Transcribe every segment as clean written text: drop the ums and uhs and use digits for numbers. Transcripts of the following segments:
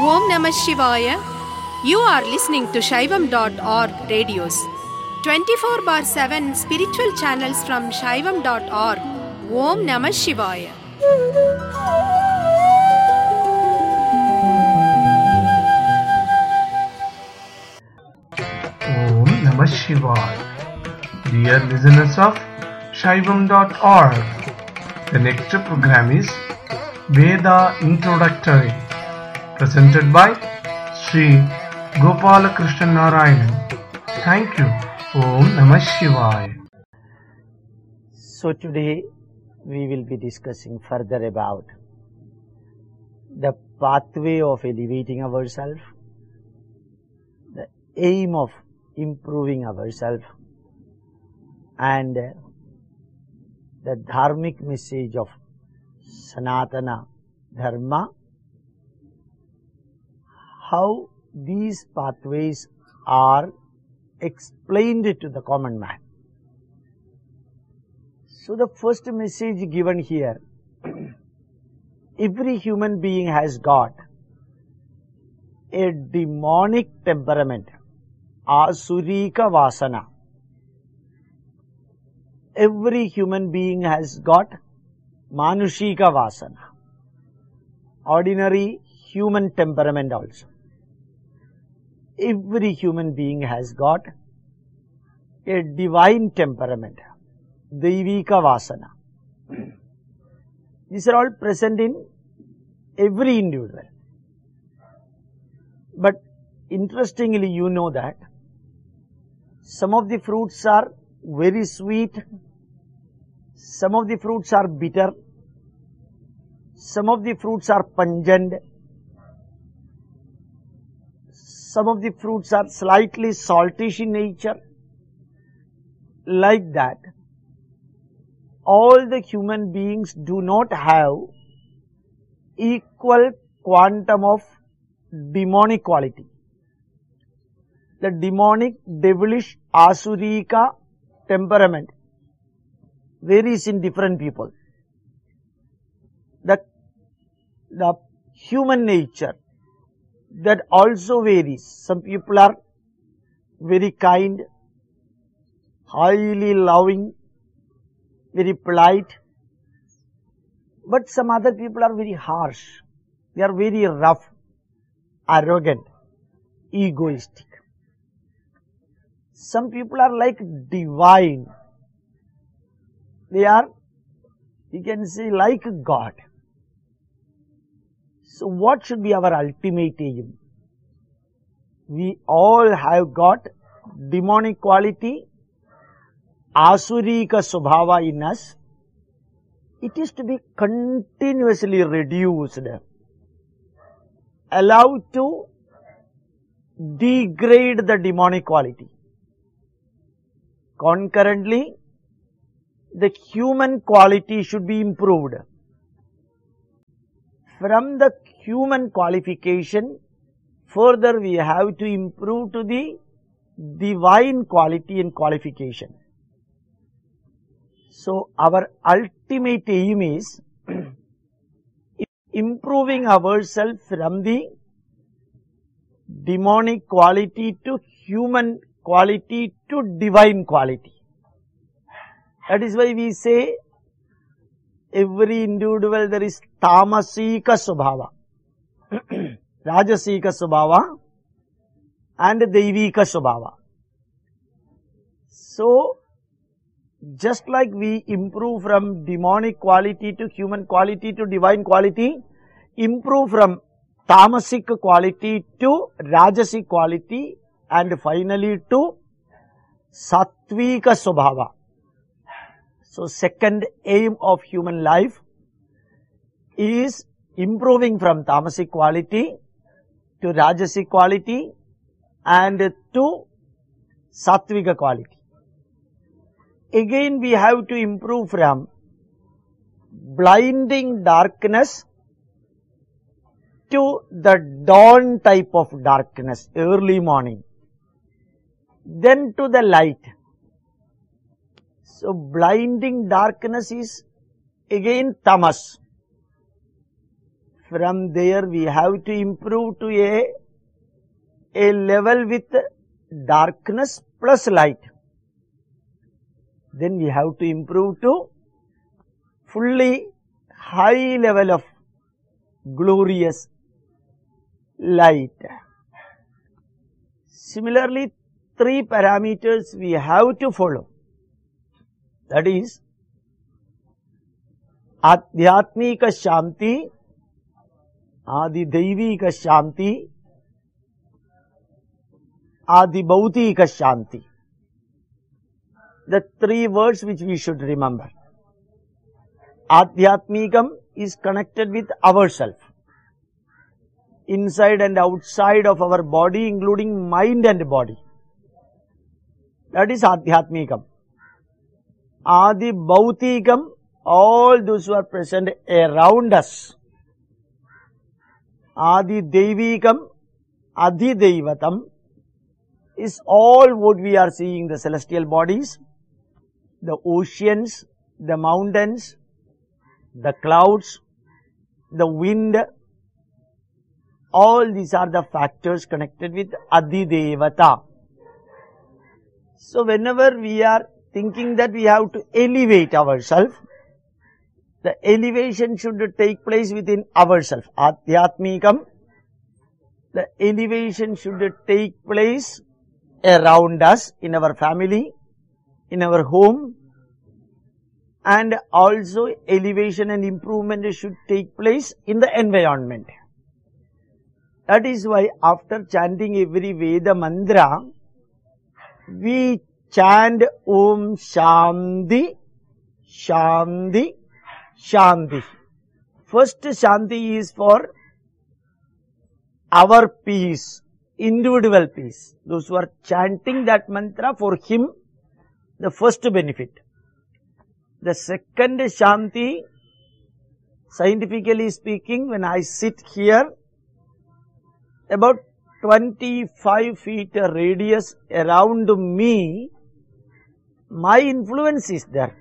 Om Namah Shivaya. You are listening to Shaivam.org radios. 24/7 spiritual channels from Shaivam.org. Om Namah Shivaya. Om Namah Shivaya. Dear listeners of Shaivam.org, the next program is Veda Introductory, presented by Sri Gopalakrishnan Narayanan. Thank you. Om Namah Shivaya. So today we will be discussing further about the pathway of elevating ourselves, the aim of improving ourselves, and the dharmic message of Sanatana Dharma, how these pathways are explained to the common man. So the first message given here, every human being has got a demonic temperament, asurika vasana. Every human being has got manushika vasana, ordinary human temperament also. Every human being has got a divine temperament, Daivika Vasana. These are all present in every individual. But interestingly, you know that some of the fruits are very sweet, some of the fruits are bitter, some of the fruits are pungent, some of the fruits are slightly saltish in nature. Like that, all the human beings do not have equal quantum of demonic quality. The demonic, devilish, asurika temperament varies in different people. The human nature, that also varies. Some people are very kind, highly loving, very polite, but some other people are very harsh. They are very rough, arrogant, egoistic. Some people are like divine. They are, you can say, like God. So what should be our ultimate aim? We all have got demonic quality, asurika subhava in us. It is to be continuously reduced, allowed to degrade the demonic quality. Concurrently, the human quality should be improved. From the human qualification, further we have to improve to the divine quality and qualification. So our ultimate aim is improving ourselves from the demonic quality to human quality to divine quality. That is why we say every individual there is tamasika subhava, rajasika subhava and daivika subhava. So just like we improve from demonic quality to human quality to divine quality, improve from tamasic quality to rajasic quality, and finally to sattvika subhava. So second aim of human life is improving from tamasic quality to rajasic quality and to sattvika quality. Again we have to improve from blinding darkness to the dawn type of darkness, early morning, then to the light. So blinding darkness is again tamas. from there we have to improve to a level with darkness plus light. Then we have to improve to fully high level of glorious light. Similarly, 3 parameters we have to follow. That is, Adhyatmika Shanti, Adi Daivika Shanti, Adi Bhautika Shanti. The 3 words which we should remember. Adhyatmikam is connected with ourself, inside and outside of our body, including mind and body. That is Adhyatmikam. Adi Bhautikam, all those who are present around us. Adi Devikam, Adi Devatam is all what we are seeing, the celestial bodies, the oceans, the mountains, the clouds, the wind. All these are the factors connected with Adi Devata. So whenever we are thinking that we have to elevate ourselves, the elevation should take place within ourselves. Adhyatmikam, the elevation should take place around us, in our family, in our home, and also elevation and improvement should take place in the environment. That is why after chanting every Veda mantra, we chant Om Shanti, Shanti, Shanti. First Shanti is for our peace, individual peace. Those who are chanting that mantra, for him, the first benefit. The second Shanti, scientifically speaking, when I sit here, about 25 feet radius around me, my influence is there.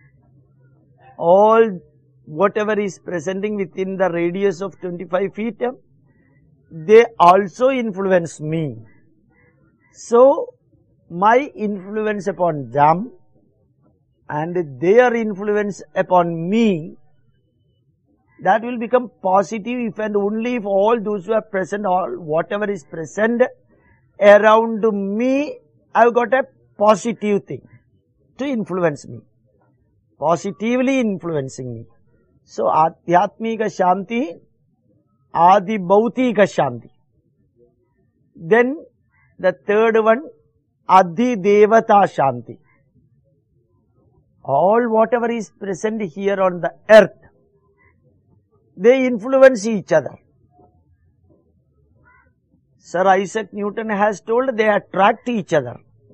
All whatever is presenting within the radius of 25 feet, they also influence me. So, my influence upon them and their influence upon me, that will become positive if and only if all those who are present, all whatever is present around me, I have got a positive thing to influence me, positively influencing me. So, Adhyatmika Shanti, Adi Bhautika Shanti. Then the third one, Adi Devata Shanti. All whatever is present here on the earth, they influence each other. Sir Isaac Newton has told they attract each other.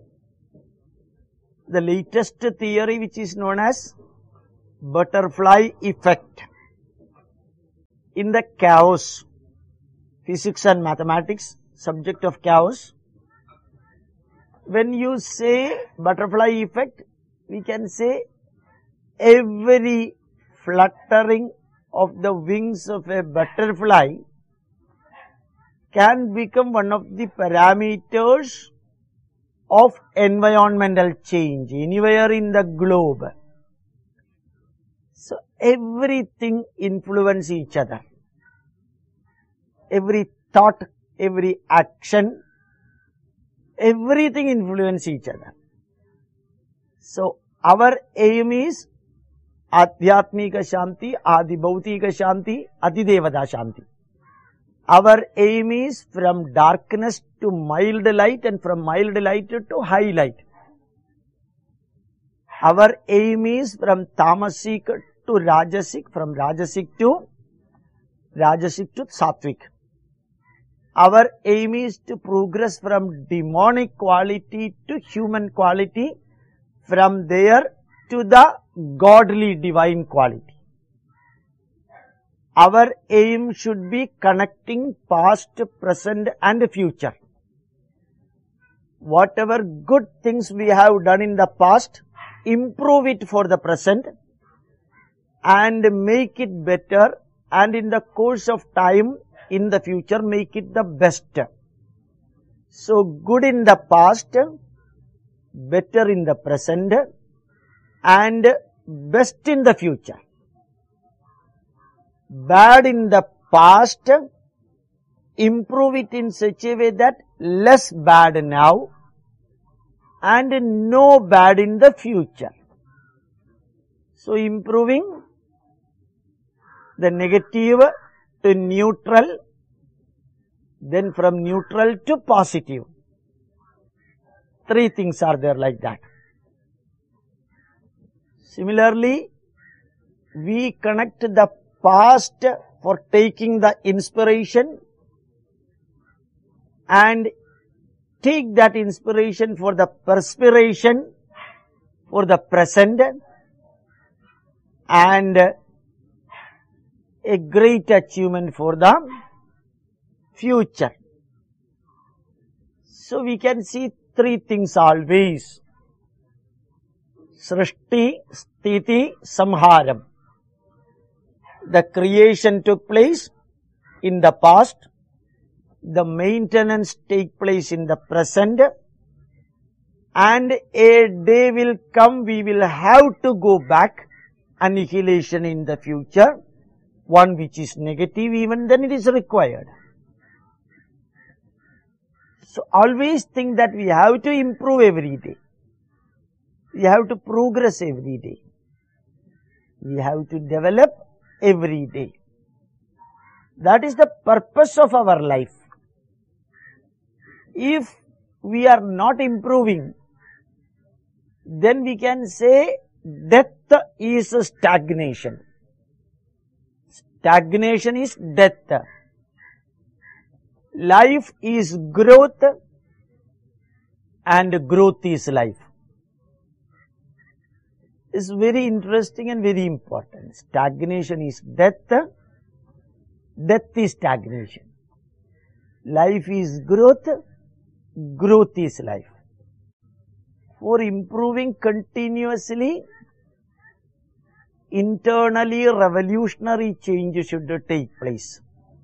The latest theory, which is known as butterfly effect. In the chaos, physics and mathematics, subject of chaos, when you say butterfly effect, we can say every fluttering of the wings of a butterfly can become one of the parameters of environmental change anywhere in the globe. So, everything influences each other. Every thought, every action, everything influences each other. So, our aim is Adhyatmika Shanti, Adi Bhautika Shanti, Adi Devata Shanti. Our aim is from darkness to mild light and from mild light to high light. Our aim is from Tamasic to Rajasic, from Rajasic to Sattvic. Our aim is to progress from demonic quality to human quality, from there to the godly divine quality. Our aim should be connecting past, present and future. Whatever good things we have done in the past, improve it for the present and make it better and in the course of time, in the future, make it the best. So, good in the past, better in the present, and best in the future. Bad in the past, improve it in such a way that less bad now, and no bad in the future. So, improving the negative to neutral, then from neutral to positive. 3 things are there like that. Similarly, we connect the past for taking the inspiration and take that inspiration for the perspiration for the present and a great achievement for the future. So we can see 3 things always. Srishti, Sthiti, Samharam. The creation took place in the past. The maintenance take place in the present. And a day will come, we will have to go back. Annihilation in the future. One which is negative, even then it is required. So always think that we have to improve every day. We have to progress every day. We have to develop every day. That is the purpose of our life. If we are not improving, then we can say death is stagnation. Stagnation is death. Life is growth and growth is life. It's very interesting and very important. Stagnation is death. Death is stagnation. Life is growth. Growth is life. For improving continuously, internally revolutionary change should take place.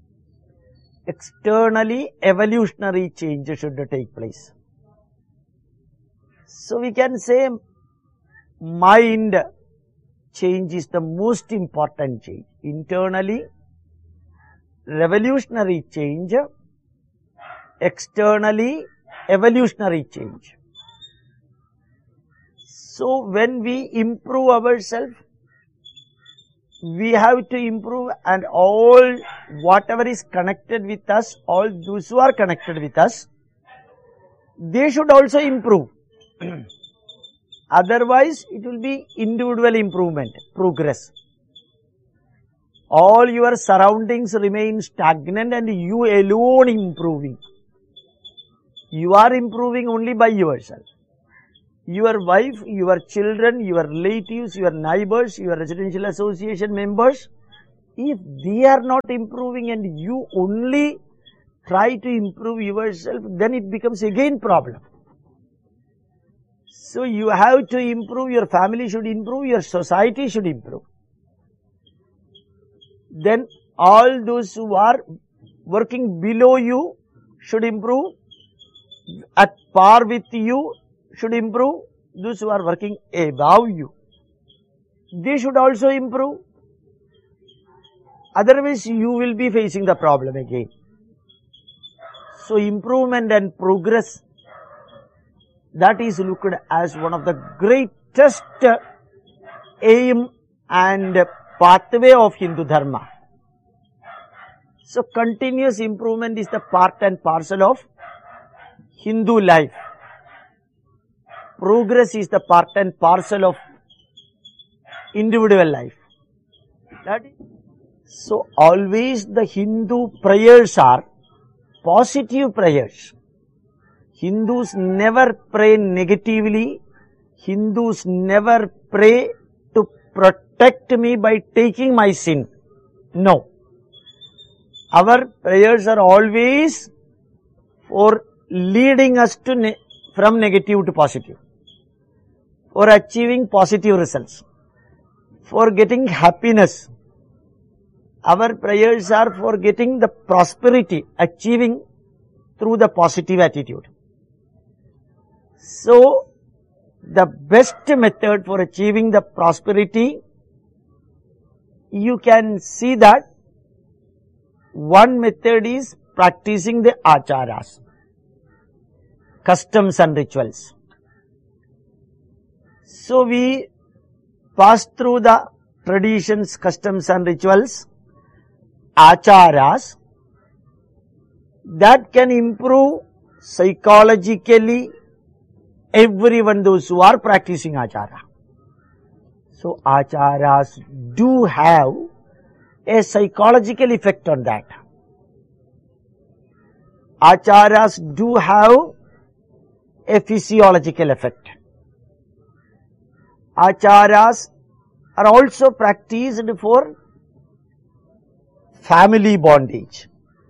Externally evolutionary change should take place. So we can say mind change is the most important change. Internally revolutionary change, externally evolutionary change. So when we improve ourselves, we have to improve, and all whatever is connected with us, all those who are connected with us, they should also improve. Otherwise, it will be individual improvement, progress. All your surroundings remain stagnant and you alone improving. You are improving only by yourself. Your wife, your children, your relatives, your neighbors, your residential association members, if they are not improving and you only try to improve yourself, then it becomes again problem. So you have to improve, your family should improve, your society should improve. Then all those who are working below you should improve, at par with you should improve, those who are working above you, they should also improve. Otherwise, you will be facing the problem again. So, improvement and progress, that is looked as one of the greatest aim and pathway of Hindu Dharma. So, continuous improvement is the part and parcel of Hindu life. Progress is the part and parcel of individual life. So, always the Hindu prayers are positive prayers. Hindus never pray negatively. Hindus never pray to protect me by taking my sin. No. Our prayers are always for leading us to from negative to positive, for achieving positive results, for getting happiness, Our prayers are for getting the prosperity, achieving through the positive attitude. So, the best method for achieving the prosperity, you can see that one method is practicing the acharas, customs and rituals. So, we pass through the traditions, customs and rituals, acharas, that can improve psychologically everyone, those who are practicing achara. So, acharas do have a psychological effect on that. Acharas do have a physiological effect. Acharas are also practiced for family bondage.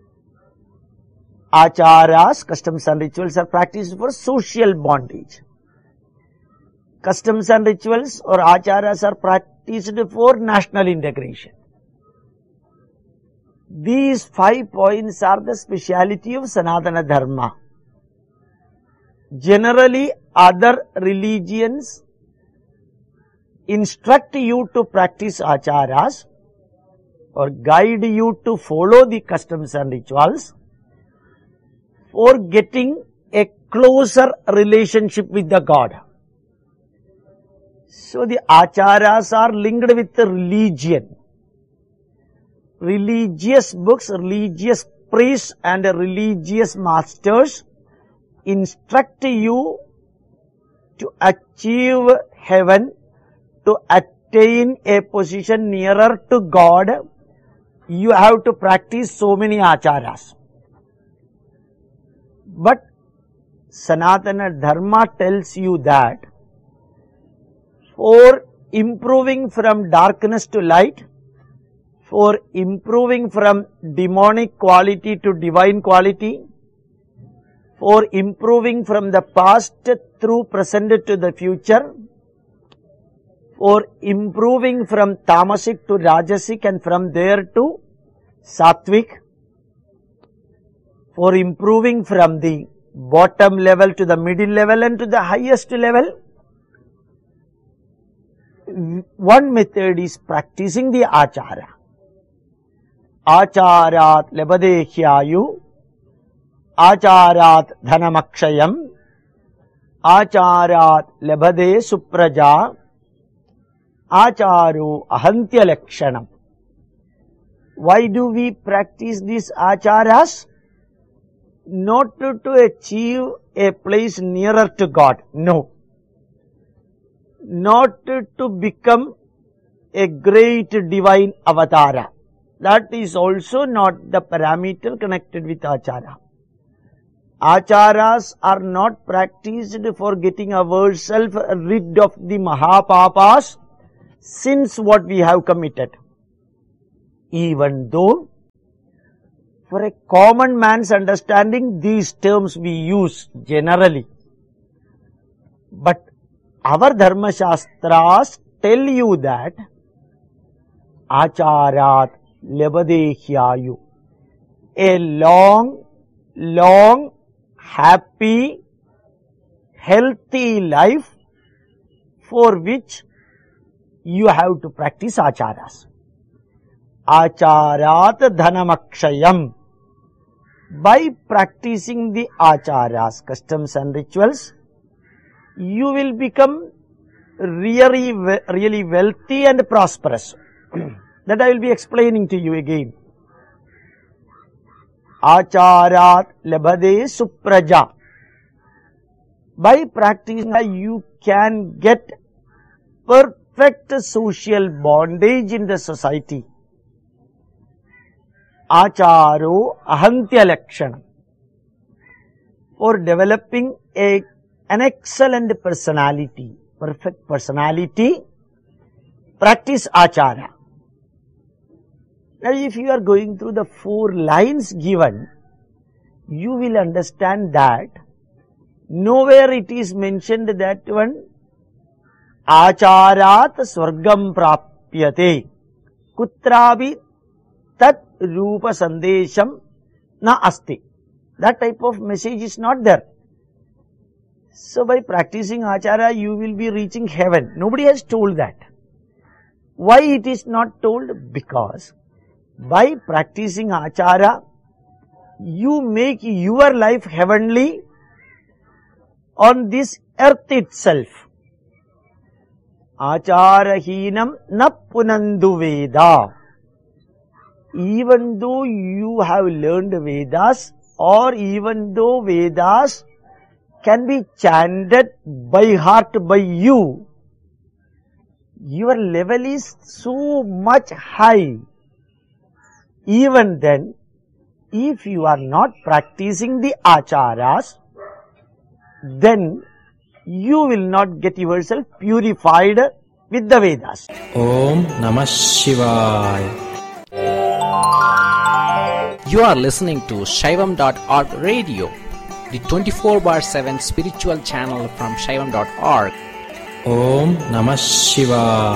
Acharas, customs and rituals are practiced for social bondage. Customs and rituals or acharas are practiced for national integration. These 5 points are the speciality of Sanatana Dharma. Generally, other religions instruct you to practice acharas or guide you to follow the customs and rituals for getting a closer relationship with the God. So, the acharas are linked with the religion. Religious books, religious priests and religious masters instruct you to achieve heaven, to attain a position nearer to God. You have to practice so many acharas. But Sanatana Dharma tells you that for improving from darkness to light, for improving from demonic quality to divine quality, for improving from the past through present to the future, for improving from tamasic to rajasic and from there to sattvic, for improving from the bottom level to the middle level and to the highest level, one method is practicing the achara. Acharat labadehyayu, acharat dhanamakshayam, acharat labade supraja, acharu ahantya lakshanam. Why do we practice these acharas? Not to achieve a place nearer to God, no. Not to become a great divine avatara. That is also not the parameter connected with achara. Acharas are not practiced for getting ourselves rid of the mahapapas, sins what we have committed. Even though for a common man's understanding these terms we use generally. But our Dharma Shastras tell you that acharat labadehyayu, a long, happy, healthy life for which you have to practice acharas. Acharat dhanamakshayam. By practicing the acharas, customs and rituals, you will become really wealthy and prosperous. That I will be explaining to you again. Acharat labade supraja. By practicing, you can get perfect social bondage in the society. Acharo ahantya lakshanam. For developing an excellent personality, perfect personality, practice achara. Now, if you are going through the 4 lines given, you will understand that nowhere it is mentioned that one acharat swargam prapyate. Kutrabi tat rupa sandesham na asti. That type of message is not there. So by practicing achara, you will be reaching heaven. Nobody has told that. Why it is not told? Because by practicing achara, you make your life heavenly on this earth itself. Acharahinam na punandu Veda. Even though you have learned Vedas, or even though Vedas can be chanted by heart by you, your level is so much high. Even then, if you are not practicing the acharas, then you will not get yourself purified with the Vedas. Om Namah Shivaya. You are listening to Shaivam.org radio, the 24/7 spiritual channel from Shaivam.org. Om Namah Shivaya.